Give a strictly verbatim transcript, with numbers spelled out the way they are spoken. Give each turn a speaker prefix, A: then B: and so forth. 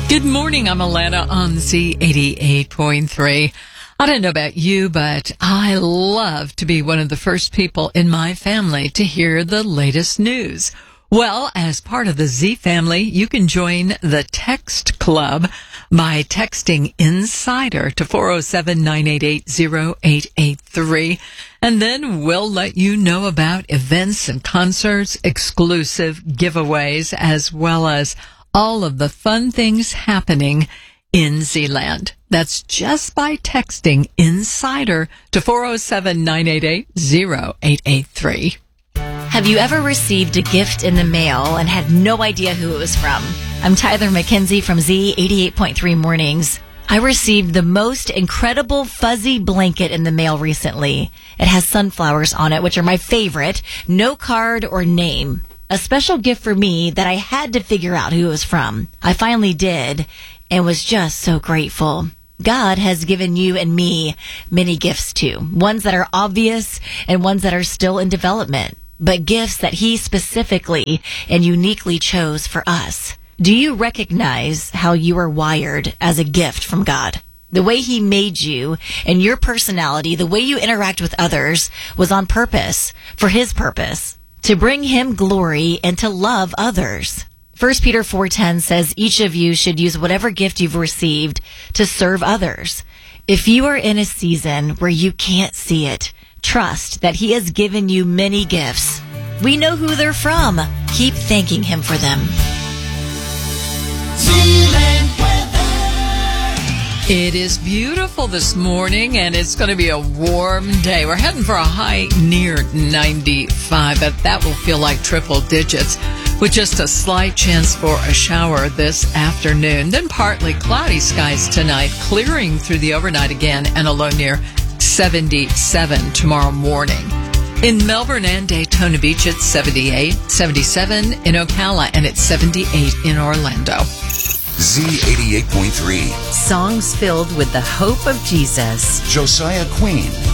A: Good morning. I'm Alana on Z eighty-eight point three. I don't know about you, but I love to be one of the first people in my family to hear the latest news. Well, as part of the Z family, you can join the Text Club by texting Insider to four oh seven, nine eight eight, oh eight eight three. And then we'll let you know about events and concerts, exclusive giveaways, as well as all of the fun things happening in Zealand. That's just by texting Insider to four oh seven, nine eight eight, oh eight eight three.
B: Have you ever received a gift in the mail and had no idea who it was from? I'm Tyler McKenzie from Z eighty-eight point three Mornings. I received the most incredible fuzzy blanket in the mail recently. It has sunflowers on it, which are my favorite. No card or name. A special gift for me that I had to figure out who it was from. I finally did and was just so grateful. God has given you and me many gifts too. Ones that are obvious and ones that are still in development. But gifts that he specifically and uniquely chose for us. Do you recognize how you are wired as a gift from God? The way he made you and your personality, the way you interact with others was on purpose, for his purpose, to bring him glory and to love others. First Peter four ten says each of you should use whatever gift you've received to serve others. If you are in a season where you can't see it, trust that he has given you many gifts. We know who they're from. Keep thanking him for them.
A: It is beautiful this morning, and it's going to be a warm day. We're heading for a high near ninety-five, but that will feel like triple digits with just a slight chance for a shower this afternoon. Then partly cloudy skies tonight, clearing through the overnight again, and a low near seventy-seven tomorrow morning. In Melbourne and Daytona Beach, it's seventy-eight, seventy-seven in Ocala, and it's seventy-eight in Orlando.
C: Z eighty-eight point three.
D: Songs filled with the hope of Jesus.
C: Josiah Queen.